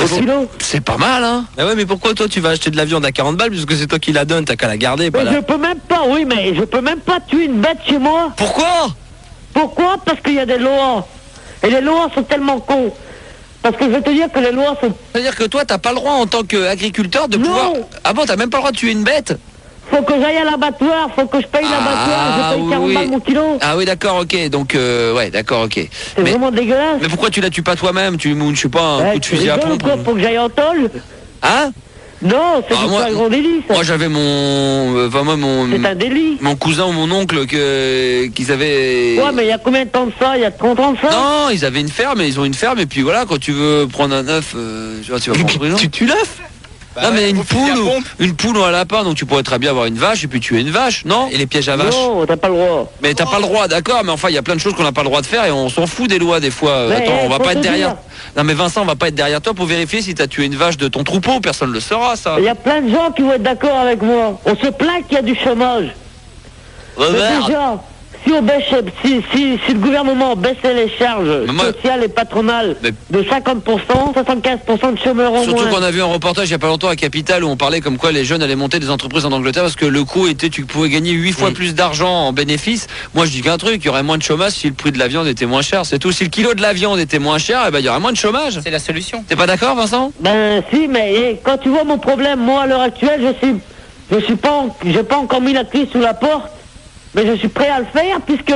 kilo. C'est pas mal, hein. Ah ouais, mais pourquoi toi tu vas acheter de la viande à 40 balles puisque c'est toi qui la donne, t'as qu'à la garder. Mais je peux même pas, oui, mais je peux même pas tuer une bête chez moi. Pourquoi? Pourquoi? Parce qu'il y a des lois. Et les lois sont tellement cons. Parce que je vais te dire que les lois sont... C'est-à-dire que toi, t'as pas le droit en tant qu'agriculteur de pouvoir... Ah bon, t'as même pas le droit de tuer une bête? Faut que j'aille à l'abattoir, faut que je paye l'abattoir, je paye 40 balles mon kilo. Ah oui, d'accord, ok. Donc, ouais, d'accord, ok. C'est vraiment dégueulasse. Mais pourquoi tu la tues pas toi-même? Tu mounes, je sais pas, un coup de fusil à pompe? Faut que j'aille en tôle. Hein? Non, c'est pas un gros délit, ça. Moi, j'avais mon... C'est un délit. Mon cousin ou mon oncle qu'ils avaient... Ouais, mais il y a combien de temps de ça? Il y a 30 ans de ça? Non, ils avaient une ferme, et ils ont une ferme, et puis voilà, quand tu veux prendre un œuf, tu vas prendre prison. Tu tues l'œuf? Non, mais une poule ou un lapin, donc tu pourrais très bien avoir une vache et puis tuer une vache, non? Et les pièges à vache? Non, t'as pas le droit. Mais t'as pas le droit, d'accord, mais enfin, il y a plein de choses qu'on n'a pas le droit de faire et on s'en fout des lois des fois. Mais attends, on va pas être derrière. dire. Non, mais Vincent, on va pas être derrière toi pour vérifier si t'as tué une vache de ton troupeau, personne ne le saura, ça. Il y a plein de gens qui vont être d'accord avec moi. On se plaint qu'il y a du chômage. Mais déjà, si on baisse, si le gouvernement baissait les charges sociales et patronales de 50%, 75% de chômeurs en moins. Surtout qu'on a vu un reportage il y a pas longtemps à Capital où on parlait comme quoi les jeunes allaient monter des entreprises en Angleterre parce que le coût était, tu pouvais gagner 8 fois plus d'argent en bénéfice. Moi je dis qu'un truc, il y aurait moins de chômage si le prix de la viande était moins cher. C'est tout. Si le kilo de la viande était moins cher, eh ben, il y aurait moins de chômage. C'est la solution. T'es pas d'accord, Vincent? Ben si, mais quand tu vois mon problème, moi à l'heure actuelle, j'ai pas encore mis la clé sous la porte, mais je suis prêt à le faire puisque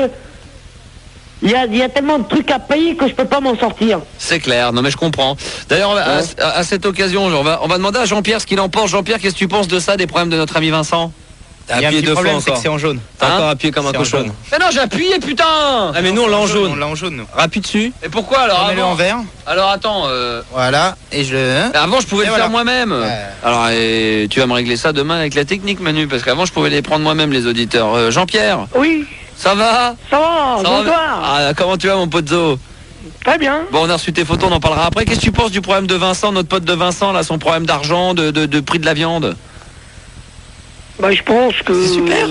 il y a tellement de trucs à payer que je peux pas m'en sortir. C'est clair, non mais je comprends. D'ailleurs, à cette occasion, on va demander à Jean-Pierre ce qu'il en pense. Jean-Pierre, qu'est-ce que tu penses de ça, des problèmes de notre ami Vincent? T'as appuyé deux fois encore. C'est en jaune. T'as encore appuyé comme un cochon. Mais non, j'ai appuyé, putain. Ah mais nous on l'a en jaune. On l'a en jaune nous. Rappuie dessus. Et pourquoi alors? Mets-le en vert. Alors attends. Voilà. Et je le. Avant je pouvais le faire moi-même. Alors tu vas me régler ça demain avec la technique, Manu, parce qu'avant je pouvais les prendre moi-même les auditeurs. Jean-Pierre. Oui. Ça va? Ça va, bonsoir. Ah, comment tu vas mon pote Zo? Très bien. Bon, on a reçu tes photos, on en parlera après. Qu'est-ce que tu penses du problème de Vincent, notre pote de Vincent, là, son problème d'argent, de prix de la viande? Bah je pense que... C'est super.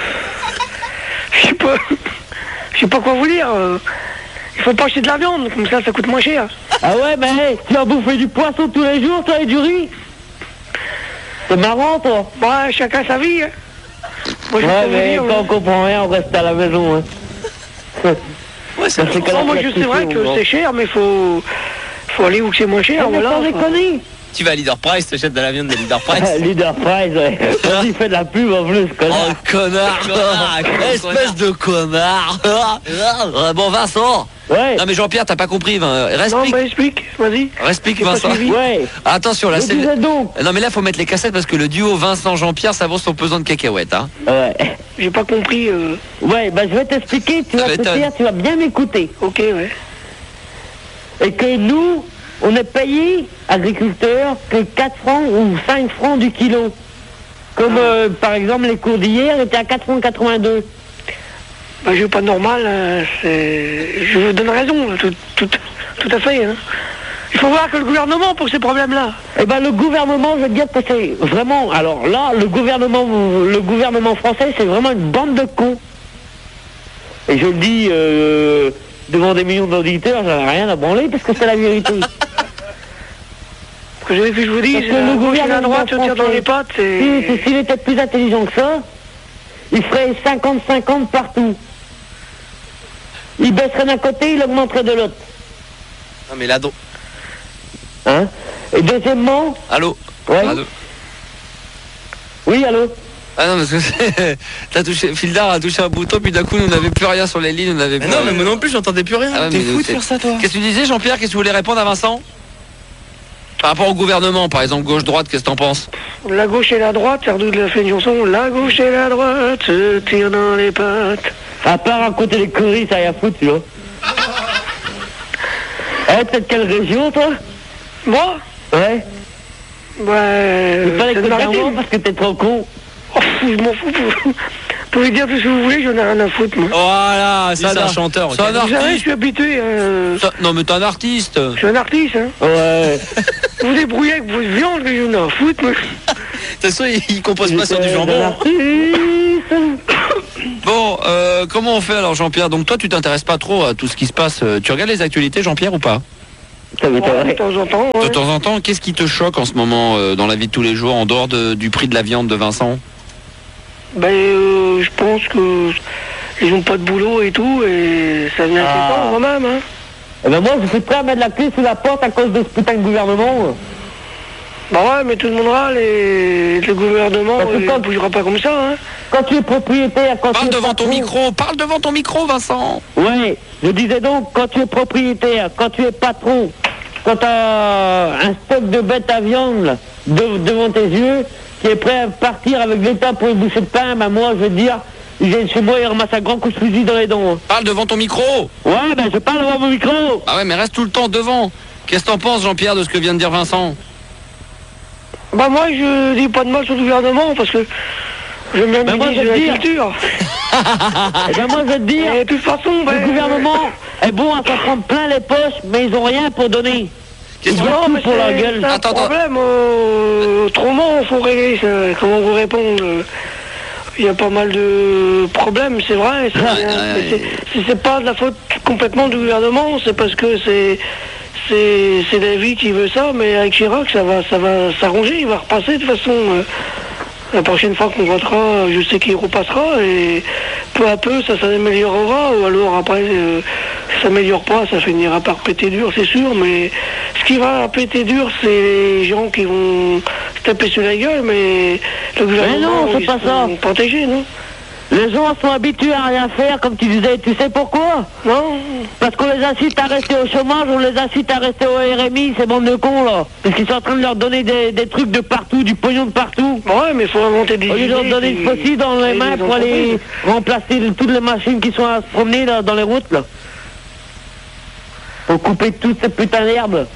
Je sais pas quoi vous dire. Il faut pas acheter de la viande, comme ça coûte moins cher. Ah ouais, mais hey, tu vas bouffer du poisson tous les jours, toi, et du riz. C'est marrant, toi. Ouais, chacun sa vie. Hein. Moi, ouais, mais quand on comprend rien, on reste à la maison. Hein. Ouais, c'est moi, je sais vrai que c'est cher, mais faut aller où c'est moins cher. Voilà. Sans déconner. Tu vas à Leader Price, t'achètes de la viande de Leader Price. Leader Price, ouais. Il fait de la pub en plus, connard. Oh, connard. Espèce de connard. Bon, Vincent. Ouais. Non, mais Jean-Pierre, t'as pas compris. Explique. Non, bah explique, vas-y. Explique, Vincent. Ouais. Attention, là, c'est... donc. Non, mais là, faut mettre les cassettes parce que le duo Vincent-Jean-Pierre, ça vaut son pesant de cacahuètes, hein. Ouais. J'ai pas compris. Ouais, bah je vais t'expliquer, tu vas te dire, tu vas bien m'écouter. Ok, ouais. Et que nous... On est payé, agriculteurs, que 4 francs ou 5 francs du kilo. Comme par exemple les cours d'hier étaient à 4 francs 82. Bah, je veux pas normal, je vous donne raison, tout à fait. Hein. Il faut voir que le gouvernement pour ces problèmes-là. Eh ben le gouvernement, je veux dire que c'est vraiment... Alors là, le gouvernement français, c'est vraiment une bande de cons. Et je le dis... devant des millions d'auditeurs, j'en ai rien à branler parce que c'est la vérité. Ce que je vous dis, c'est le gouvernement à droite se tire dans les pattes. S'il était plus intelligent que ça, il ferait 50-50 partout. Il baisserait d'un côté, il augmenterait de l'autre. Non mais là, Hein? Et deuxièmement... Allô? Ouais. Allô? Oui, allô? Ah non, parce que t'as touché, Fildar a touché un bouton, puis d'un coup, nous n'avait plus rien sur les lignes, Mais non, mais moi non plus, j'entendais plus rien. Ah ouais, T'es fou de faire ça, toi. Qu'est-ce que tu disais, Jean-Pierre? Qu'est-ce que tu voulais répondre à Vincent? Par rapport au gouvernement, par exemple, gauche-droite, qu'est-ce que t'en penses? La gauche et la droite, Sardou de la fait une chanson. La gauche et la droite se tirent dans les pattes. À part raconter les conneries, ça y a foutre, tu vois. T'es de quelle région, toi? Moi? Ouais. Ouais. Il fallait que t'arrêtes parce que t'es trop con. Oh, je m'en fous. Vous pouvez dire tout ce que vous voulez, j'en ai rien à foutre, moi. Voilà, c'est un chanteur. C'est un Vous savez, je artiste. suis habitué. Non, mais t'es un artiste. Je suis un artiste, hein. Ouais. Vous débrouillez avec votre viande, que j'en ai à foutre, moi. De toute façon, il compose pas sur du jambon. Bon, comment on fait alors, Jean-Pierre? Donc toi, tu t'intéresses pas trop à tout ce qui se passe. Tu regardes les actualités, Jean-Pierre, ou pas? Ça m'étonnerait. De temps en temps. De Ouais. temps en temps, qu'est-ce qui te choque en ce moment dans la vie de tous les jours, en dehors du prix de la viande de Vincent? Ben, je pense que ils ont pas de boulot et tout, et ça vient inquiétant quand même. Hein. Eh ben moi, je suis prêt à mettre la clé sous la porte à cause de ce putain de gouvernement. Bah ouais, mais tout le monde râle et le gouvernement Parce que il quand- bougera pas comme ça. Hein. Quand tu es propriétaire, quand Parle tu es devant ton patron- micro, parle devant ton micro, Vincent. Oui, je disais donc, quand tu es propriétaire, quand tu es patron, quand tu as un stock de bêtes à viande là, devant tes yeux, qui est prêt à partir avec l'État pour une bouchée de pain, ben moi, je veux dire, il vient chez moi et ramasse un grand coup de fusil dans les dents. Parle devant ton micro. Ouais, ben je parle devant mon micro. Ah ouais, mais reste tout le temps devant. Qu'est-ce que t'en penses, Jean-Pierre, de ce que vient de dire Vincent? Bah moi je dis pas de mal sur le gouvernement parce que j'aime bien le Ben moi, ministre je de veux la dire- culture. Eh ben moi, je veux te dire, Et de toute façon, le gouvernement est bon à s'en prendre plein les poches, mais ils ont rien pour donner. Ils Qu'est-ce que- veulent non, tout mais pour leur gueule. c'est un Attends, problème. Autrement, il faut régler ça. Comment vous répondre il y a pas mal de problèmes, c'est vrai. C'est pas de la faute complètement du gouvernement, c'est parce que c'est la vie qui veut ça, mais avec Chirac, ça va s'arranger, il va repasser de toute façon. La prochaine fois qu'on votera, je sais qu'il repassera et peu à peu ça s'améliorera, ou alors après ça s'améliore pas, ça finira par péter dur, c'est sûr, mais ce qui va péter dur, c'est les gens qui vont se taper sur la gueule, mais le gouvernement, non, c'est ils pas sont ça. protégés, non? Les gens sont habitués à rien faire, comme tu disais. Tu sais pourquoi? Non? Parce qu'on les incite à rester au chômage, on les incite à rester au RMI, ces bandes de cons là. Parce qu'ils sont en train de leur donner des trucs de partout, du pognon de partout. Ouais, mais il faut inventer des Au lieu de leur idées, donner puis- ce possible dans les et mains des pour aller entreprises. remplacer toutes les machines qui sont à se promener là, dans les routes là. Pour couper toutes ces putains d'herbes.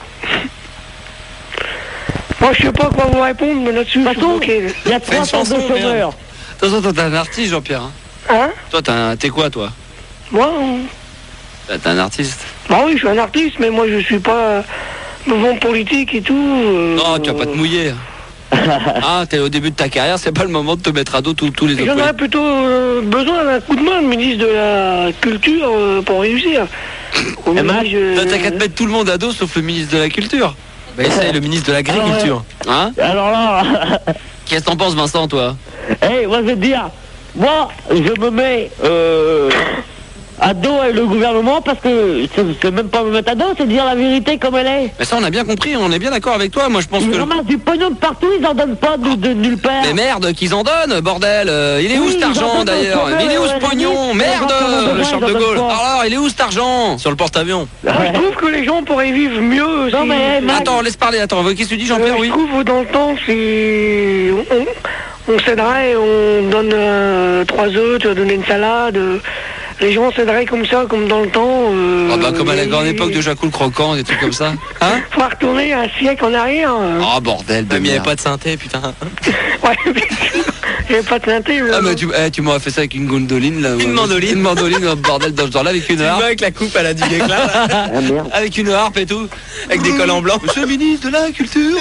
Moi, je sais pas quoi vous répondre, mais là-dessus, De je toute suis façon, bloqué. il y a Fais une 3 sortes de chanson, merde. chômeurs. De toute façon, toi, t'es un artiste, Jean-Pierre. Hein. Hein? Toi, t'es quoi, toi? Moi? T'es un artiste. Bah oui, je suis un artiste, mais moi, je suis pas mouvement politique et tout. Non, tu vas pas te mouiller. Ah, t'es au début de ta carrière, c'est pas le moment de te mettre à dos tous les J'en autres. aurais plutôt besoin d'un coup de main, le ministre de la Culture, pour réussir. Au Eh ben, ministre, T'as qu'à te mettre tout le monde à dos sauf le ministre de la Culture. Bah, essaye le ministre de l'Agriculture. Hein? Alors là, Qu'est-ce que t'en penses, Vincent, toi? hey, moi je vais te dire, moi je me mets à dos avec le gouvernement parce que c'est même pas me mettre à dos, c'est dire la vérité comme elle est. Mais ça, on a bien compris, on est bien d'accord avec toi. Moi, je pense Ils que. ramassent du pognon de partout, ils en donnent pas de nulle part. Mais merde, qu'ils en donnent, bordel. Il est où Oui, cet ils en argent donnent d'ailleurs? au chômeur, Mais il est où ce ouais, pognon? les Merde, gens qui en ont le besoin, Charles ils de en Gaulle. donnent pas. Alors, il est où cet argent? Sur le porte-avions. moi, je trouve que les gens pourraient vivre mieux. Non, si- mais, Max, Attends, laisse parler, attends. Qu'est-ce que tu dis, Jean-Pierre? Je Oui. trouve dans le temps, si on s'aiderait, on donne 3 œufs, tu vas donner une salade. Les gens s'aideraient comme ça, comme dans le temps. Ah bah, comme à la grande époque de Jacques le Croquant, des trucs comme ça. Hein? Faut retourner un siècle en arrière. Oh, bordel de Mais il n'y avait merde. pas de synthé, putain. Ouais, bien sûr. J'avais pas de synthé. Ah, mais tu m'aurais fait ça avec une gondoline, là. Une mandoline. Une mandoline, bordel, dans ce genre-là, avec une Tu le vois harpe. avec la coupe à la du éclat, là, Ah merde. Avec une harpe et tout. avec des collants blancs. Monsieur le ministre de la Culture.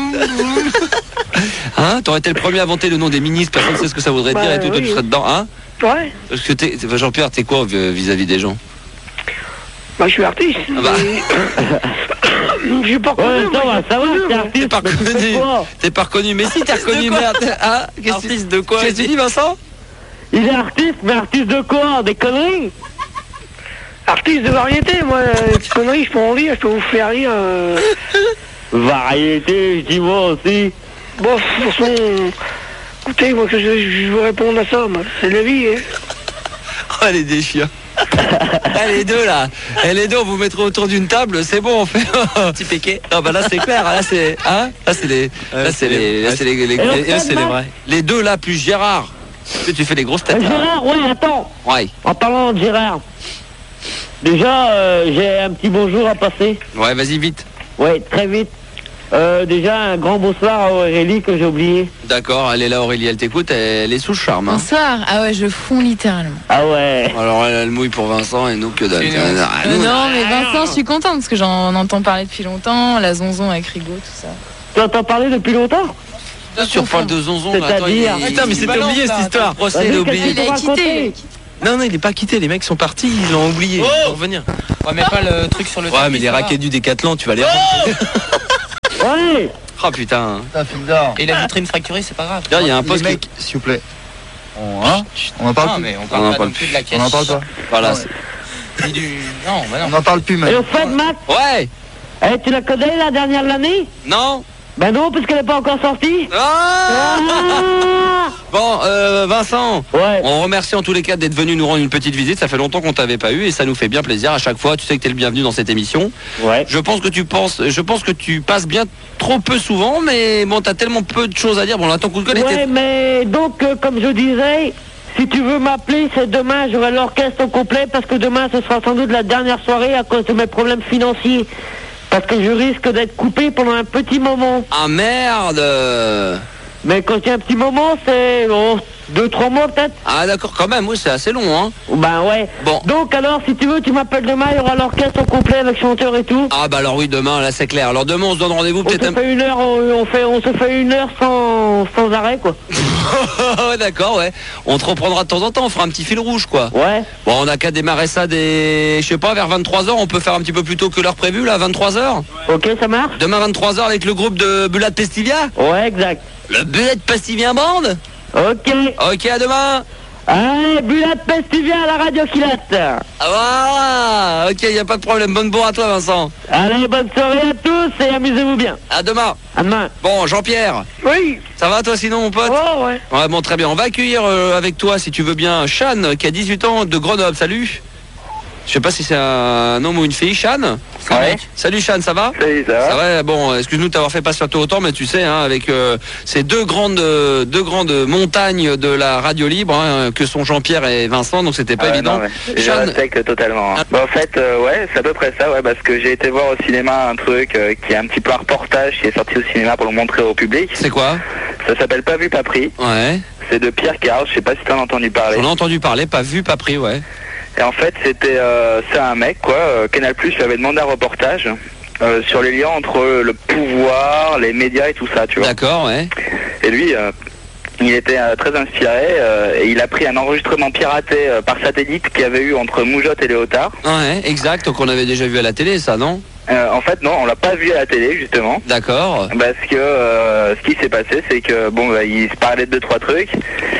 Hein? T'aurais été le premier à inventer le nom des ministres, personne ne sait ce que ça voudrait dire Bah, et tout, toi oui. tu serais dedans, hein? Ouais, Parce que Jean-Pierre, t'es quoi vis-à-vis des gens? bah je suis artiste. bah. Je suis pas Ouais, reconnu, ça moi, va, ça va, je suis t'es reconnu, artiste. T'es pas mais tu fais reconnu. quoi? T'es pas reconnu, mais si t'es reconnu, quoi merde. Hein? Artiste de quoi? Qu'est-ce que tu dis, Vincent? Il est artiste, mais artiste de quoi? Des conneries? Artiste de variété, moi, des conneries, je peux en rire, je peux vous faire rire. Variété, je dis moi aussi. Bon, de toute façon, écoutez, moi, que je veux répondre à ça, moi, c'est la vie, hein. Oh, les déchiens. Les deux là, les deux on vous mettra autour d'une table, c'est bon on fait Petit péquet. Non bah là c'est clair, là c'est là c'est les là c'est les là c'est c'est vrai. les deux là plus Gérard. Tu fais les grosses têtes là. Gérard, ouais, attends. Ouais. En parlant de Gérard, déjà, j'ai un petit bonjour à passer. Ouais, vas-y vite. Ouais, très vite. Déjà, un grand bonsoir à Aurélie que j'ai oublié. D'accord, elle est là Aurélie, elle t'écoute, elle est sous le charme. Hein. Bonsoir. Ah ouais, je fonds littéralement. Ah ouais. Alors elle mouille pour Vincent et nous que dalle. Non, mais Vincent, je suis contente parce que j'en entends parler depuis longtemps. La zonzon avec Rigaud, tout ça. Tu entends parler depuis longtemps? Bien sûr, parle de Zonzon. là, attends, C'est-à-dire il- Putain, mais c'était oublié cette histoire. Procès, il est Vas-y, oublié. Il a Faut quitté. raconter. Non, il est pas quitté. Les mecs sont partis, ils l'ont oublié. Ils vont revenir. Ouais, mais pas le truc sur le. Ouais, mais les raquettes du Décathlon, tu vas les rendre. Ouais. Oh putain. Et la vitrine fracturée, c'est pas grave. Il y a un poste. Mec, s'il vous plaît. On en parle plus. Mais on parle pas non plus de la caisse. On en parle pas. Voilà. Ni du... Non, bah non. On n'en parle plus Et même. au fait, Matt, Ouais. tu la connais la dernière de l'année? Non. Ben non, parce qu'elle n'est pas encore sortie. Ah bon, Vincent, Ouais. on remercie en tous les cas d'être venu nous rendre une petite visite. Ça fait longtemps qu'on t'avait pas eu et ça nous fait bien plaisir. À chaque fois, tu sais que tu es le bienvenu dans cette émission. Ouais. Je pense que tu passes bien trop peu souvent, mais bon, t'as tellement peu de choses à dire. Bon, là, ton coup de gueule Ouais, était... mais donc, comme je disais, si tu veux m'appeler, c'est demain, j'aurai l'orchestre au complet, parce que demain, ce sera sans doute la dernière soirée à cause de mes problèmes financiers. Parce que je risque d'être coupé pendant un petit moment. Ah merde. Mais quand il y a un petit moment, c'est 2-3 mois peut-être. Ah d'accord, quand même, oui, c'est assez long, hein. Ben ouais. Bon. Donc alors, si tu veux, tu m'appelles demain, il y aura l'orchestre au complet avec chanteur et tout. Ah bah alors oui, demain, là, c'est clair. Alors demain, on se donne rendez-vous On peut-être se fait une heure, on se fait une heure sans arrêt, quoi. Ouais, d'accord, ouais. On te reprendra de temps en temps, on fera un petit fil rouge, quoi. Ouais. Bon, on a qu'à démarrer ça je sais pas, vers 23h. On peut faire un petit peu plus tôt que l'heure prévue, là, 23h. Ok, ça marche. Demain, 23h, avec le groupe de Bulat Pestivia. Ouais, exact. Le Bulat Pestivia Band. Ok. Ok, à demain. Allez, Bulat Pestivia à la radio qui Ah, voilà. Ok, y a pas de problème. Bonne bourre à toi, Vincent. Allez, bonne soirée à tous et amusez-vous bien. À demain. À demain. Bon, Jean-Pierre. Oui. Ça va, toi, sinon, mon pote? Oh, ouais. Ouais, bon, très bien. On va accueillir avec toi, si tu veux bien, Chan, qui a 18 ans, de Grenoble. Salut. Je sais pas si c'est un homme ou une fille, Chan. Ouais. Salut Chan, ça va? Salut, ça va? Ça va, bon, excuse-nous de t'avoir fait patienter autant, mais tu sais, hein, avec ces deux grandes montagnes de la radio libre, hein, que sont Jean-Pierre et Vincent, donc c'était pas évident. Non, je respecte totalement. Hein. Bah, en fait, ouais, c'est à peu près ça, ouais, parce que j'ai été voir au cinéma un truc qui est un petit peu un reportage qui est sorti au cinéma pour le montrer au public. C'est quoi? Ça s'appelle Pas vu, pas pris. Ouais. C'est de Pierre Carl, je sais pas si t'en as entendu parler. J'en ai entendu parler, pas vu, pas pris, ouais. Et en fait, c'est un mec, quoi. Canal+ lui avait demandé un reportage sur les liens entre le pouvoir, les médias et tout ça, tu vois. D'accord, ouais. Et lui, il était très inspiré et il a pris un enregistrement piraté par satellite qu'il y avait eu entre Moujotte et Léotard. Ouais, exact. Donc on avait déjà vu à la télé, ça, non? En fait, non, on l'a pas vu à la télé, justement. D'accord. Parce que ce qui s'est passé, c'est que bon, bah, il se parlait de 2-3 trucs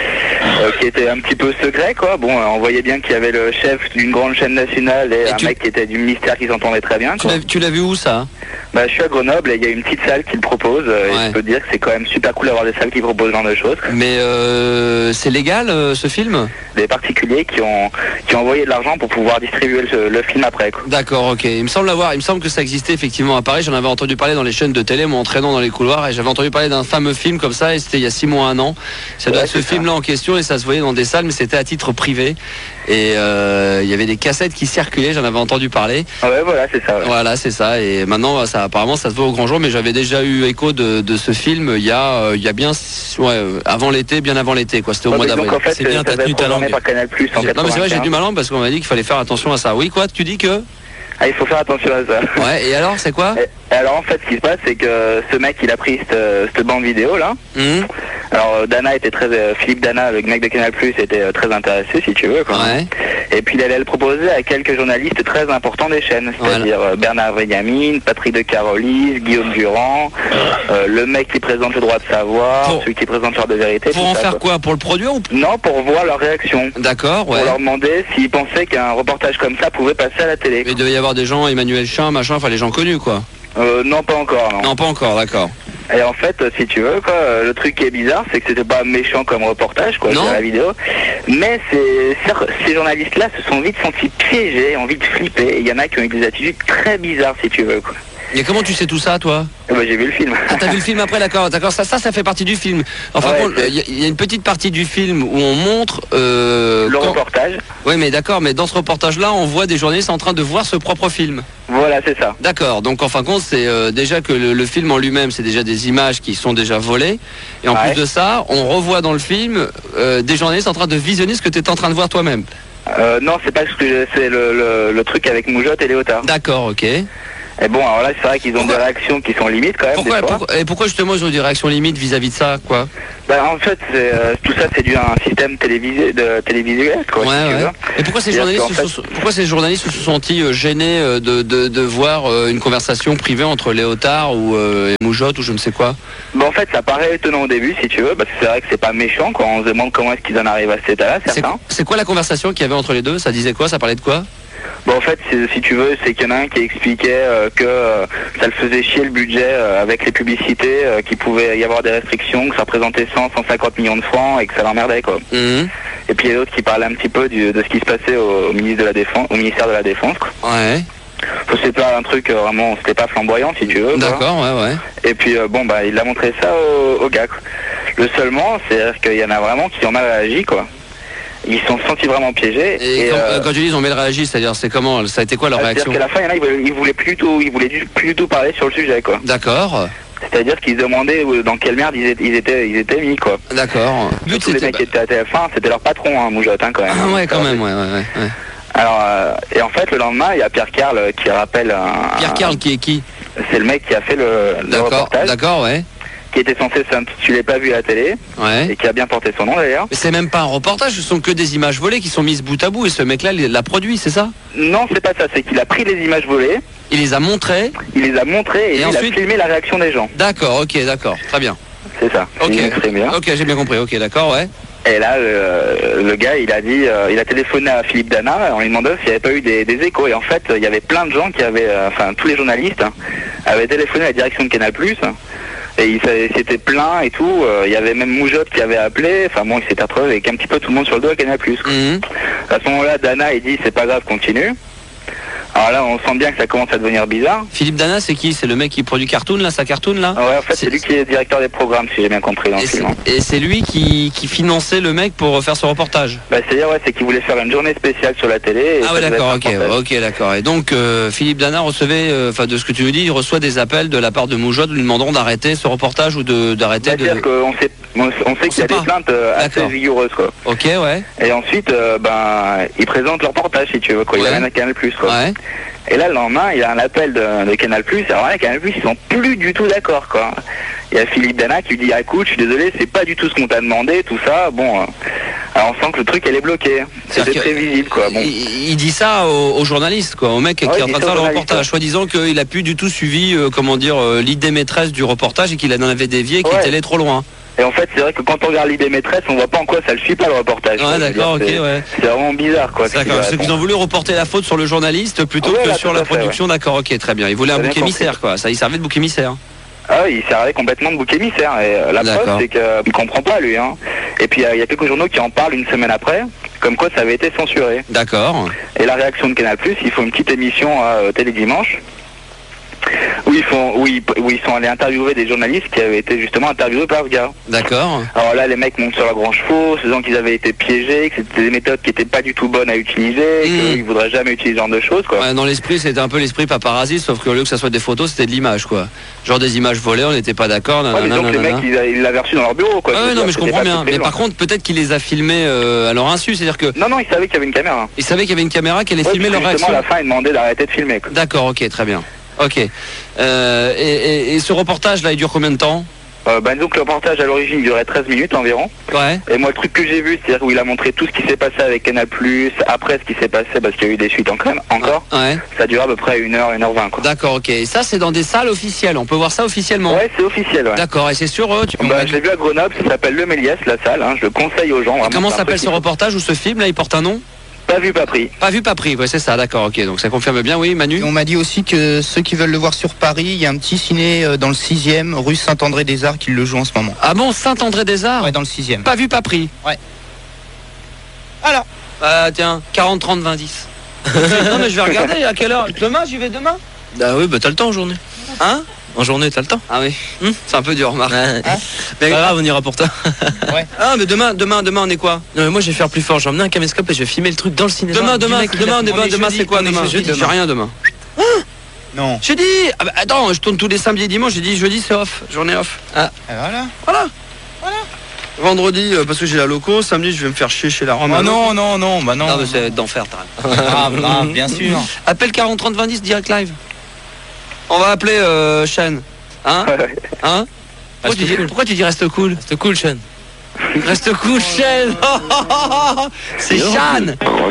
qui étaient un petit peu secrets, quoi. Bon, on voyait bien qu'il y avait le chef d'une grande chaîne nationale et un mec qui était du ministère qui s'entendait très bien, quoi. Tu l'as vu où, ça? Bah, je suis à Grenoble et il y a une petite salle qui le propose. Et je peux te dire que c'est quand même super cool d'avoir des salles qui proposent ce genre de choses, quoi. Mais c'est légal, ce film? Des particuliers qui ont envoyé de l'argent pour pouvoir distribuer le film après, quoi. D'accord, ok. Il me semble que ça existait effectivement à Paris. J'en avais entendu parler dans les chaînes de télé, moi, en traînant dans les couloirs, et j'avais entendu parler d'un fameux film comme ça, et c'était il y a 6 mois, 1 an. Ça doit être ce film-là en question, et ça se voyait dans des salles, mais c'était à titre privé. Et il y avait des cassettes qui circulaient, j'en avais entendu parler. Ouais, voilà, c'est ça. Ouais. Voilà, c'est ça. Et maintenant, apparemment, ça se voit au grand jour, mais j'avais déjà eu écho de ce film il y a bien, avant l'été, bien avant l'été, quoi. C'était au mois d'avril. Donc en fait, c'est bien, t'as tenu ta langue. Par Canal+ en non, mais c'est vrai, j'ai du ma langue parce qu'on m'a dit qu'il fallait faire attention à ça. Oui, quoi, tu dis que? Ah, il faut faire attention à ça. Ouais, et alors, c'est quoi? Et alors, en fait, ce qui se passe, c'est que ce mec, il a pris cette bande vidéo, là. Alors, Dana était Philippe Dana, le mec de Canal+, était très intéressé, si tu veux, quoi. Ouais. Et puis, il allait le proposer à quelques journalistes très importants des chaînes, c'est-à-dire Bernard Benjamin, Patrick de Carolis, Guillaume Durand, le mec qui présente le droit de savoir, celui qui présente l'heure de vérité. Pour en faire quoi? Pour le produire ou? Non, pour voir leur réaction. D'accord, ouais. Pour leur demander s'ils pensaient qu'un reportage comme ça pouvait passer à la télé. Il devait y avoir des gens, Emmanuel Chin, machin, enfin les gens connus, quoi. Non, pas encore, non. Non, pas encore, d'accord. Et en fait, si tu veux, quoi, le truc qui est bizarre, c'est que c'était pas méchant comme reportage, quoi, sur la vidéo. Mais ces journalistes-là se sont vite sentis piégés, ont vite flippé. Et il y en a qui ont eu des attitudes très bizarres, si tu veux, quoi. Et comment tu sais tout ça, toi? J'ai vu le film. Ah, t'as vu le film après, d'accord, ça fait partie du film. Enfin, il y a une petite partie du film où on montre le reportage. Oui, mais d'accord, mais dans ce reportage-là, on voit des journalistes en train de voir ce propre film. Voilà, c'est ça. D'accord, donc en fin de compte, c'est déjà que le film en lui-même, c'est déjà des images qui sont déjà volées. Et en plus de ça, on revoit dans le film des journalistes en train de visionner ce que tu es en train de voir toi-même. Non, c'est pas ce que c'est le truc avec Moujotte et Léotard. D'accord, ok. Et bon, alors là, c'est vrai qu'ils ont des réactions qui sont limites quand même. Pourquoi justement ils ont des réactions limites vis-à-vis de ça, quoi? Bah, en fait, tout ça, c'est dû à un système télévisuel, quoi. Et pourquoi ces journalistes se sont sentis gênés de voir une conversation privée entre Léotard ou Moujotte ou je ne sais quoi? Bah, en fait, ça paraît étonnant au début, si tu veux, parce que c'est vrai que c'est pas méchant, quand on se demande comment est-ce qu'ils en arrivent à cet état-là, certains. C'est quoi la conversation qu'il y avait entre les deux? Ça disait quoi? Ça parlait de quoi? Bon, en fait, si tu veux, c'est qu'il y en a un qui expliquait que ça le faisait chier le budget avec les publicités, qu'il pouvait y avoir des restrictions, que ça représentait 150 millions de francs et que ça l'emmerdait, quoi. Et puis il y a d'autres qui parlaient un petit peu de ce qui se passait au ministère de la Défense, quoi. Ouais. C'est pas un truc vraiment, c'était pas flamboyant, si tu veux. D'accord, ouais. Et puis bon, bah, il a montré ça au gars, quoi. Le seulement, c'est qu'il y en a vraiment qui ont mal réagi, quoi. Ils se sont sentis vraiment piégés. Et quand tu dis ils ont mal réagi, c'est-à-dire c'est comment? Ça a été quoi leur réaction? C'est-à-dire qu'à la fin, il y en a, ils voulaient plus du tout parler sur le sujet, quoi. D'accord. C'est-à-dire qu'ils se demandaient dans quelle merde ils étaient mis, quoi. D'accord. Tous les mecs qui étaient à TF1, c'était leur patron, hein, Moujotte, hein, quand même. Ah ouais, quand même, ouais. Alors, et en fait, le lendemain, il y a Pierre Carl qui rappelle Pierre Carl qui est qui? C'est le mec qui a fait le reportage. D'accord, ouais. Qui était censé s'intituler Pas vu à la télé, et qui a bien porté son nom d'ailleurs. Mais c'est même pas un reportage, ce sont que des images volées qui sont mises bout à bout et ce mec-là l'a produit, c'est ça? Non, c'est pas ça, c'est qu'il a pris les images volées. Il les a montrées. Et ensuite, il a filmé la réaction des gens. D'accord, d'accord, très bien. C'est ça. Ok, j'ai bien compris, ok, d'accord, ouais. Et là, le gars, il a dit, il a téléphoné à Philippe Dana en lui demandant s'il n'y avait pas eu des échos. Et en fait, il y avait plein de gens qui avaient, tous les journalistes avaient téléphoné à la direction de Canal+. Et il s'était plaint et tout. Il y avait même Moujotte qui avait appelé. Enfin bon, il s'était retrouvé avec un petit peu tout le monde sur le dos à Canal+. À ce moment-là, Dana, il dit c'est pas grave, continue. Alors là, on sent bien que ça commence à devenir bizarre. Philippe Dana, c'est qui? C'est le mec qui produit Cartoon, là, sa Cartoon, là? Ouais, en fait, c'est lui qui est directeur des programmes, si j'ai bien compris dans le film. Et c'est lui qui finançait le mec pour faire ce reportage? Bah, c'est-à-dire, c'est qu'il voulait faire une journée spéciale sur la télé. Ah ouais, d'accord, ok, d'accord. Et donc, Philippe Dana recevait, de ce que tu nous dis, il reçoit des appels de la part de Moujotte lui demandant d'arrêter ce reportage ou d'arrêter de... C'est-à-dire qu'on sait qu'il y a des plaintes assez vigoureuses, quoi. Ok, ouais. Et ensuite, il présente le reportage, si tu veux, quoi. Il amène à Canal+, quoi. Ouais. Et là, le lendemain, il y a un appel de Canal+. Alors là, Canal+, ils sont plus du tout d'accord, quoi. Il y a Philippe Dana qui lui dit, écoute, je suis désolé, c'est pas du tout ce qu'on t'a demandé, tout ça. Bon, alors on sent que le truc, elle est bloquée. C'était très visible, quoi. Bon. Il dit ça aux journalistes, quoi, au mec qui est en train de faire le reportage, soi-disant qu'il a plus du tout suivi, l'idée maîtresse du reportage et qu'il en avait dévié, qu'il était allé trop loin. Et en fait, c'est vrai que quand on regarde l'idée maîtresse, on voit pas en quoi ça le suit pas le reportage. Ouais, d'accord, ok, ouais. C'est vraiment bizarre, quoi. D'accord, c'est qu'ils ont voulu reporter la faute sur le journaliste plutôt que sur la production, d'accord, ok, très bien. Ils voulaient un bouc émissaire, quoi. Ça, il servait de bouc émissaire. Ah oui, il servait complètement de bouc émissaire. Et la preuve, c'est qu'il comprend pas, lui. Hein. Et puis, il y a quelques journaux qui en parlent une semaine après, comme quoi ça avait été censuré. D'accord. Et la réaction de Canal+, ils font une petite émission à Télé Dimanche. Où ils sont allés interviewer des journalistes qui avaient été justement interviewés par ce gars. D'accord. Alors là, les mecs montent sur la grand chevaux, se disant qu'ils avaient été piégés, que c'était des méthodes qui n'étaient pas du tout bonnes à utiliser, qu'ils ne voudraient jamais utiliser ce genre de choses, quoi. Ouais, dans l'esprit, c'était un peu l'esprit paparazzi, sauf qu'au lieu que ça soit des photos, c'était de l'image, quoi. Genre des images volées, on n'était pas d'accord. Ouais, mais donc les mecs, ils l'avaient reçu dans leur bureau, quoi. Ouais, non, mais je comprends bien. Mais par contre, peut-être qu'il les a filmés à leur insu, c'est-dire que... Non, ils savaient qu'il y avait une caméra. Ils savaient qu'il y avait une caméra qui allait filmer leur réaction. À la fin, ils demandaient d'arrêter de filmer, quoi. D'accord, ok, très bien. Ok. Et ce reportage-là, il dure combien de temps? Donc le reportage à l'origine il durait 13 minutes environ. Ouais. Et moi le truc que j'ai vu, c'est-à-dire où il a montré tout ce qui s'est passé avec Canal+, après ce qui s'est passé, parce qu'il y a eu des suites encore. Ouais. Ça dure à peu près 1h, 1h20, quoi. D'accord, ok. Et ça c'est dans des salles officielles, on peut voir ça officiellement? Ouais, c'est officiel, ouais. D'accord, et c'est sûr, je l'ai vu à Grenoble, ça s'appelle Le Méliès, la salle, hein. Je le conseille aux gens. Et comment s'appelle ce reportage ou ce film, là, il porte un nom? Pas vu, pas pris. Pas vu, pas pris, ouais, c'est ça, d'accord, ok. Donc ça confirme bien, oui, Manu. Et on m'a dit aussi que ceux qui veulent le voir sur Paris, il y a un petit ciné dans le 6e, rue Saint-André-des-Arts, qui le joue en ce moment. Ah bon, Saint-André-des-Arts? Ouais, dans le 6e. Pas vu, pas pris. Ouais. Alors. Tiens, 40, 30, 20, 10. Non, mais je vais regarder, à quelle heure? Demain, j'y vais demain? Bah oui, t'as le temps en journée. Hein? En journée, t'as le temps. Ah oui, c'est un peu dur, remarque. Mais pas grave, on ira pour toi. Ouais. Ah, mais demain, on est quoi? Non, mais moi, je vais faire plus fort. J'ai emmené un caméscope et je vais filmer le truc dans le cinéma. Demain, c'est quoi demain? J'ai rien demain. Non. J'ai dit, attends, je tourne tous les samedis et dimanches. J'ai dit jeudi, c'est off, journée off. Ah. Voilà. Vendredi, parce que j'ai la loco. Samedi, je vais me faire chier chez la Rome. Oh non. Non, mais c'est d'enfer, t'as bien sûr. Appelle 40 30 20 10 direct live. On va appeler Sean. Hein? Hein? Pourquoi tu dis reste cool? Reste cool, Sean. Reste cool, Sean. C'est Sean.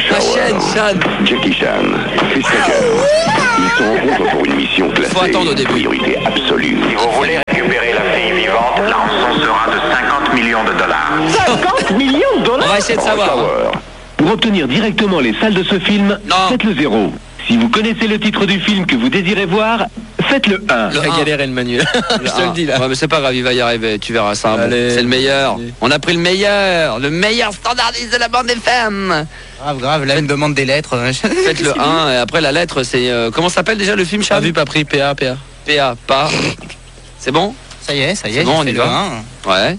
Sean. Jackie Chan, fils Tucker. Ils se rencontrent pour une mission classée. Faut attendre au début. Priorité absolue. Si vous voulez récupérer la fille vivante, la rançon sera de $50 millions. 50 millions de dollars? On va essayer de savoir. Pour obtenir directement les salles de ce film, faites le 0. Si vous connaissez le titre du film que vous désirez voir, faites le 1. Il va galérer le manuel. Je te le dis là. Ouais, mais c'est pas grave, il va y arriver, tu verras ça. Bon, c'est le meilleur. Allez. On a pris le meilleur standardiste de la bande FM. Grave, là, une demande des lettres. Faites le 1, et après la lettre, c'est... comment s'appelle déjà le film, Charles? Pas vu, pas pris, PA. PA, pas... C'est bon? Ça y est, c'est bon, on y va. Ouais.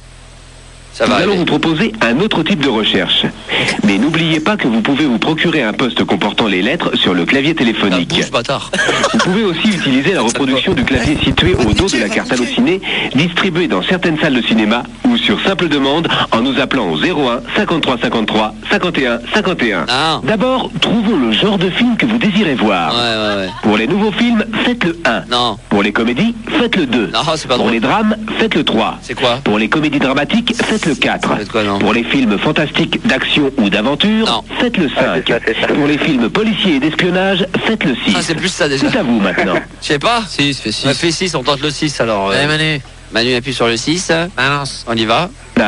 Ça va. Nous allons vous proposer un autre type de recherche. Mais n'oubliez pas que vous pouvez vous procurer un poste comportant les lettres sur le clavier téléphonique. Bouge, bâtard. Vous pouvez aussi utiliser la reproduction du clavier situé au dos de la carte Allociné, distribuée dans certaines salles de cinéma ou sur simple demande en nous appelant au 01 53 53 51 51. D'abord, trouvons le genre de film que vous désirez voir. Ouais. Pour les nouveaux films, faites le 1. Non. Pour les comédies, faites le 2. Non, c'est pas Pour drôle. les drames, faites le 3. C'est quoi? Pour les comédies dramatiques, faites le 4. Quoi, non? Pour les films fantastiques d'action ou d'aventure, faites le 5. Pour les films policiers et d'espionnage, faites le 6. Ah, c'est plus ça déjà. C'est à vous maintenant. Je sais pas. 6, fait 6. On fait 6, on tente le 6 alors. Manu appuie sur le 6. Balance. On y va.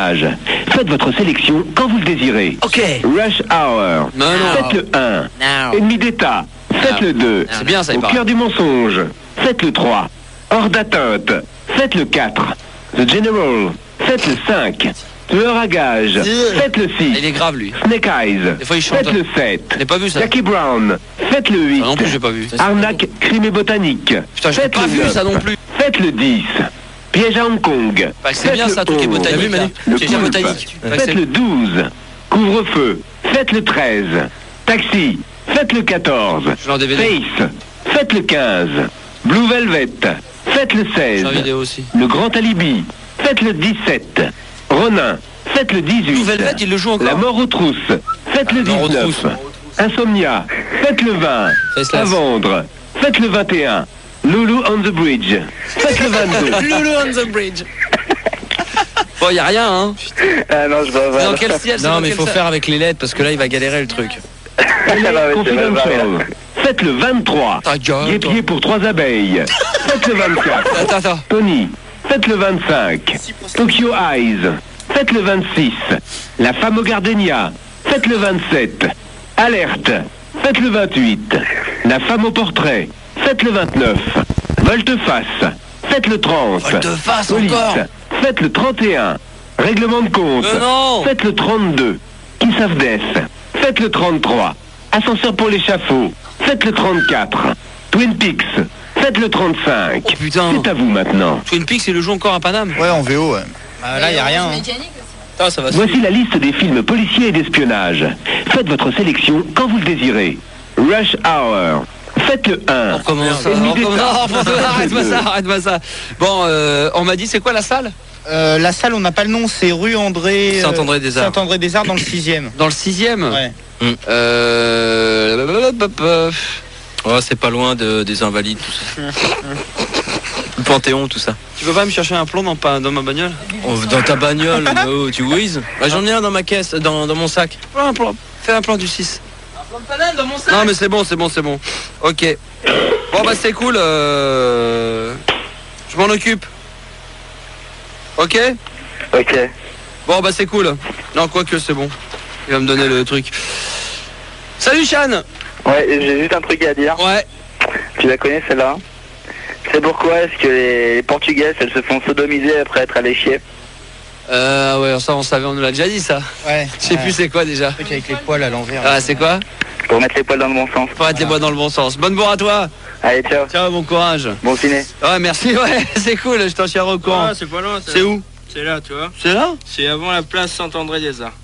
Faites votre sélection quand vous le désirez. Ok. Rush Hour. Non. Faites le 1. Ennemi d'État. Faites le 2. C'est bien ça, il Au paraît. cœur du mensonge. Faites le 3. Hors d'atteinte. Faites le 4. The General. Faites le 5. Tueur à gage. Faites le 6. Il est grave lui. Snake Eyes. Des fois il chante. Faites le 7. J'ai pas vu ça. Jackie Brown. Faites le 8. Ah non plus j'ai pas vu. Arnaque, crime et botanique. Putain, j'ai Faites pas le vu 9. ça non plus. Faites le 10. Piège à Hong Kong. Bah, c'est bien ça, tout qui est botanique. Le Piège à Poulpe. botanique. Faites le 12. Couvre-feu. Faites le 13. Taxi. Faites le 14. Face. Faites le 15. Blue Velvet. Faites le 16. Vidéo aussi. Le Grand Alibi. Faites le 17. Ronin. Faites le 18. Blue Velvet, il le joue encore. La mort aux trousses. Faites le 19. Insomnia. Faites le 20. À vendre. Faites le 21. Lulu on the Bridge. Faites le 22. Lulu on the Bridge. Bon, y a rien, hein. Ah non, je vois pas. Dans quel ciel? Non, mais il faut faire avec les lettres parce que là, il va galérer le truc. Confidential. Faites le 23. Guépier pour 3 abeilles. Faites le 24. Attends. Tony. Faites le 25. Tokyo Eyes. Faites le 26. La femme au gardenia. Faites le 27. Alerte. Faites le 28. La femme au portrait. Faites le 29. Volte-face. Faites le 30. Volte-face Police. encore. Faites le 31. Règlement de compte. Non. Faites le 32. Kiss of Death. Faites le 33. Ascenseur pour l'échafaud. Faites le 34. Twin Peaks. Faites le 35. Oh putain. C'est à vous maintenant. Twin Peaks, il le joue encore à Paname. Ouais, en VO, ouais. Là, y a rien. Ah, ça va. Voici la liste des films policiers et d'espionnage. Faites votre sélection quand vous le désirez. Rush Hour. Faites le 1. On recommence. Arrête-moi ça. Bon, on m'a dit, c'est quoi la salle? La salle, on n'a pas le nom, c'est rue André... Saint-André-des-Arts. Saint-André-des-Arts dans le 6e. Dans le 6e? Ouais. Oh, c'est pas loin des Invalides, tout ça. Le Panthéon, tout ça. Tu peux pas me chercher un plomb dans ma bagnole? Oh, dans ta bagnole, oh, tu whiz. Bah, j'en ai un dans ma caisse, dans mon sac. Fais un plan du 6. Un plan de Paname dans mon sac. Non mais c'est bon. Ok. Bon bah c'est cool. Je m'en occupe. Ok. Bon bah c'est cool. Non quoique c'est bon. Il va me donner le truc. Salut Sean. Ouais, j'ai juste un truc à dire. Ouais. Tu la connais celle-là? C'est pourquoi est-ce que les Portugaises elles se font sodomiser après être allées chier? Ouais, ça on savait, on nous l'a déjà dit ça. Ouais. Je sais plus c'est quoi déjà. Le truc avec les poils à l'envers. Ah c'est quoi? Pour mettre les poils dans le bon sens. Pour mettre les poils dans le bon sens. Bonne bourre à toi. Allez, ciao. Ciao, bon courage. Bon ciné. Ouais, merci, ouais, c'est cool, je t'en tiens au courant. Ah, c'est pas loin. C'est où? C'est là, tu vois. C'est là? C'est avant la place Saint-André-des-Arts.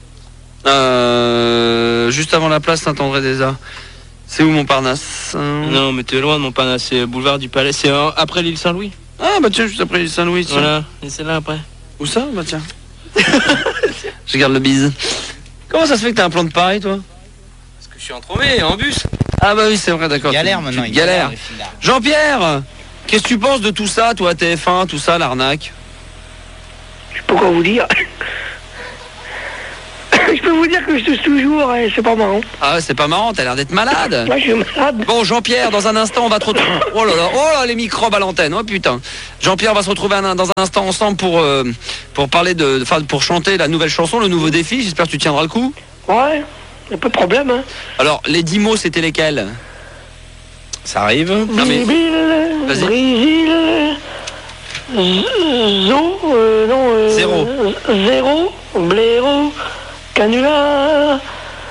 Juste avant la place Saint-André-des-Arts. C'est où Montparnasse? Non, mais t'es loin de Montparnasse, c'est boulevard du Palais. C'est après l'île Saint-Louis. Ah bah tiens, juste après l'île Saint-Louis. Voilà, et c'est là après. Où ça? Bah tiens. Je garde le bise. Comment ça se fait que t'as un plan de Paris, toi? Parce que je suis en bus. Ah bah oui, c'est vrai, d'accord. Galère maintenant. Galère. Jean-Pierre, Qu'est-ce que tu penses de tout ça, toi, TF1, tout ça, l'arnaque? Je sais pas quoi vous dire. Je peux vous dire que je touche toujours et c'est pas marrant. Ah ouais, c'est pas marrant, t'as l'air d'être malade. Moi, je suis malade. Bon, Jean-Pierre, dans un instant, on va te retrouver. Oh là, les microbes à l'antenne. Oh putain. Jean-Pierre, on va se retrouver dans un instant ensemble pour parler pour chanter la nouvelle chanson, le nouveau défi. J'espère que tu tiendras le coup. Ouais, y a pas de problème. Hein. Alors, les 10 mots, c'était lesquels? Ça arrive. Non, mais... Vas-y. Brésil. Zéro. Zéro. Blaireau. Canular.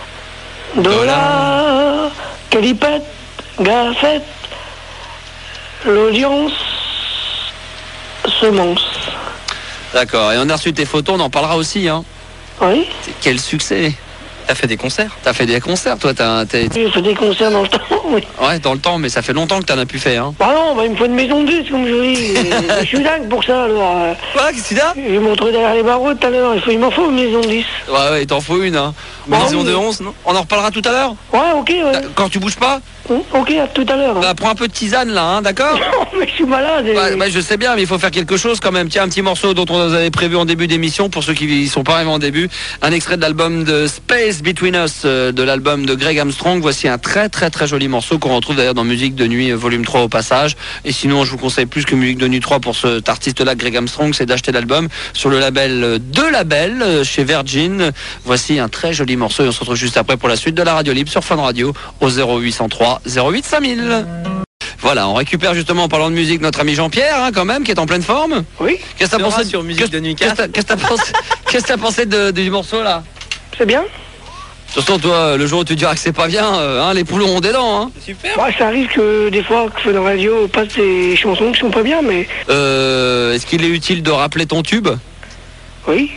Dollar. Calipette. Gaffette. L'audience. Semence. D'accord, et on a reçu tes photos, on en parlera aussi. Hein. Oui. Quel succès. T'as fait des concerts? T'as fait des concerts, toi? J'ai fait des concerts dans le temps, oui. Ouais, dans le temps, mais ça fait longtemps que t'en as pu faire. Hein. Bah non, il me faut une maison de disque, comme je dis. Je suis dingue pour ça, alors. Quoi, qu'est-ce qu'il y a? Je vais me retrouver derrière les barreaux tout à l'heure. Il m'en faut une maison de disque. Ouais, il t'en faut une, hein. Maison de 11, non? On en reparlera tout à l'heure? Ouais, ok, ouais. Quand tu bouges pas? Ok, à tout à l'heure. Bah, prends un peu de tisane, là, hein, d'accord? Non, mais je suis malade. Bah, je sais bien, mais il faut faire quelque chose quand même. Tiens, un petit morceau dont on avait prévu en début d'émission, pour ceux qui y sont pas arrivés en début. Un extrait de l'album de Space Between Us, de l'album de Greg Armstrong. Voici un très très très joli morceau qu'on retrouve d'ailleurs dans Musique de Nuit volume 3 au passage. Et sinon, je vous conseille plus que Musique de Nuit 3 pour cet artiste-là, Greg Armstrong, c'est d'acheter l'album sur le label chez Virgin. Voici un très joli morceau et on se retrouve juste après pour la suite de la radio libre sur Fun Radio au 0803 08 5000. Voilà, on récupère justement en parlant de musique notre ami Jean-Pierre, hein, quand même, qui est en pleine forme. Oui. Qu'est-ce que t'as pensé sur Musique de Nuit 4? Qu'est-ce que t'as pensé du morceau là? C'est bien. De toute façon, toi, le jour où tu diras que c'est pas bien, hein, les poules ont des dents. Hein. Super. Ouais, ça arrive que des fois, que Fun Radio passe des chansons qui sont pas bien, mais... Est-ce qu'il est utile de rappeler ton tube? Oui.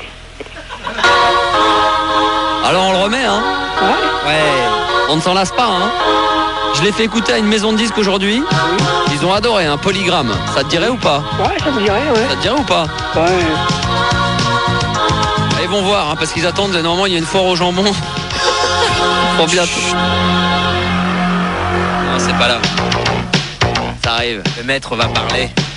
Alors on le remet, hein? Ouais. On ne s'en lasse pas, hein? Je l'ai fait écouter à une maison de disques aujourd'hui. Oui. Ils ont adoré, un Polygramme. Ça te dirait ou pas? Ouais, ça me dirait, ouais. Ça te dirait ou pas? Ouais. Ils vont voir, hein, parce qu'ils attendent, normalement il y a une foire au jambon. Pour bientôt. Non, c'est pas là. Ça arrive. Le maître va parler.